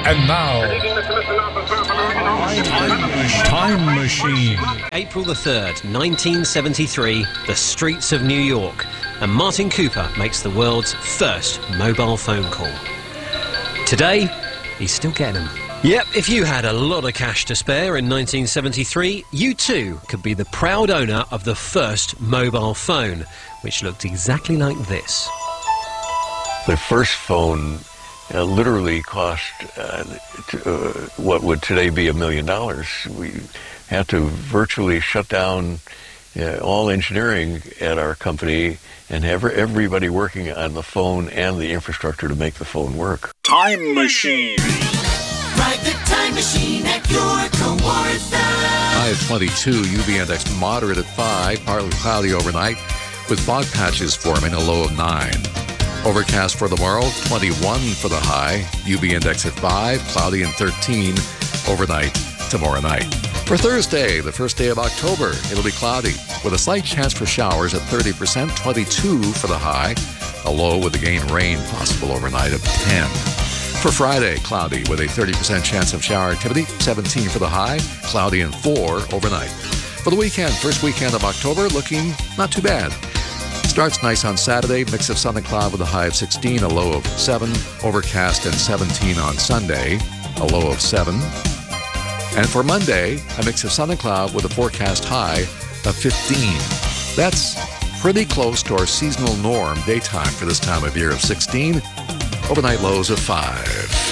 And now, Time Machine. April the 3rd, 1973, the streets of New York, and Martin Cooper makes the world's first mobile phone call. Today, he's still getting them. Yep, if you had a lot of cash to spare in 1973, you too could be the proud owner of the first mobile phone, which looked exactly like this. The first phone literally cost what would today be $1 million. We had to virtually shut down all engineering at our company and have everybody working on the phone and the infrastructure to make the phone work. Time Machine. Ride the time machine at your Kawartha. High at 22, UV index moderate at 5, partly cloudy overnight, with fog patches forming, a low of 9. Overcast for tomorrow, 21 for the high, UV index at 5, cloudy and 13 overnight tomorrow night. For Thursday, the first day of October, it'll be cloudy with a slight chance for showers at 30%, 22 for the high, a low with again rain possible overnight of 10. For Friday, cloudy with a 30% chance of shower activity, 17 for the high, cloudy and 4 overnight. For the weekend, first weekend of October, looking not too bad. Starts nice on Saturday, mix of sun and cloud with a high of 16, a low of 7, overcast and 17 on Sunday, a low of 7. And for Monday, a mix of sun and cloud with a forecast high of 15. That's pretty close to our seasonal norm daytime for this time of year of 16, overnight lows of 5.